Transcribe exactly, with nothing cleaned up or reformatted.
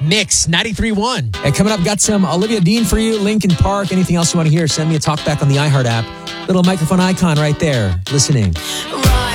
Mix ninety-three point one. And coming up, got some Olivia Dean for you, Linkin Park. Anything else you want to hear, send me a talk back on the iHeart app. Little microphone icon right there. Listening.